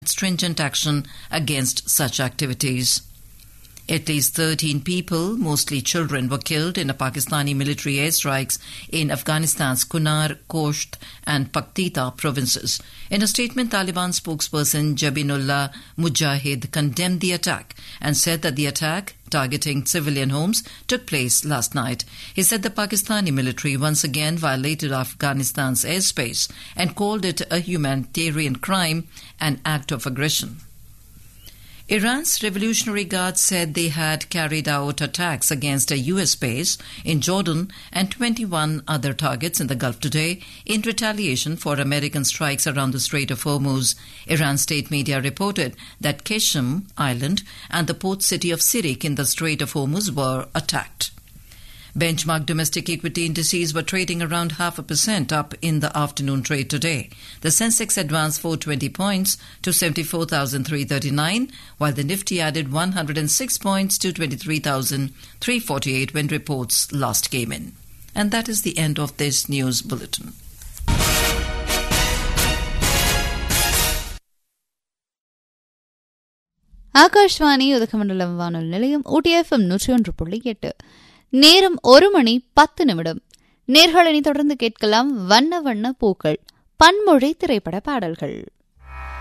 stringent action against such activities. At least 13 people, mostly children, were killed in a Pakistani military airstrikes in Afghanistan's Kunar, Kosht and Paktika provinces. In a statement, Taliban spokesperson Jabinullah Mujahid condemned the attack and said that the attack, targeting civilian homes, took place last night. He said the Pakistani military once again violated Afghanistan's airspace and called it a humanitarian crime and act of aggression. Iran's Revolutionary Guard said they had carried out attacks against a U.S. base in Jordan and 21 other targets in the Gulf today in retaliation for American strikes around the Strait of Hormuz. Iran state media reported that Qeshm Island and the port city of Sirik in the Strait of Hormuz were attacked. Benchmark domestic equity indices were trading around 0.5% up in the afternoon trade today. The Sensex advanced 420 points to 74,339, while the Nifty added 106 points to 23,348 when reports last came in. And that is the end of this news bulletin. Akashvani Udhagamandalam வானொலி நிலையம் OTFM 101.8. நேரம் 1:10. நேர்களை தொடர்ந்து கேட்கலாம் வண்ண வண்ண பூக்கள் பன்மொழி திரைப்பட பாடல்கள்.